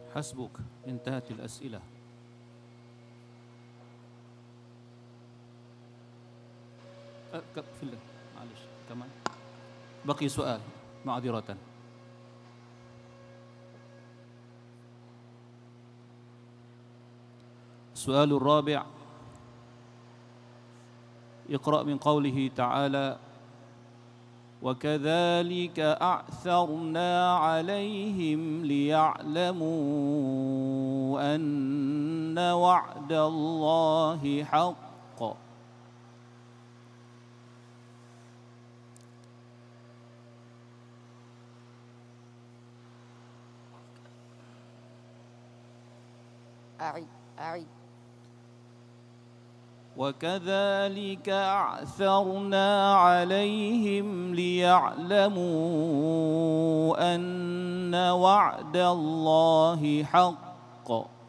حسبك، انتهت الأسئلة. في الله معلش كمان بقي سؤال معذرة. السؤال الرابع، اقرأ من قوله تعالى: وكذلك أعثرنا عليهم ليعلموا أن وعد الله حق. أعيد. وكذلك أعثرنا عليهم ليعلموا أن وعد الله حق.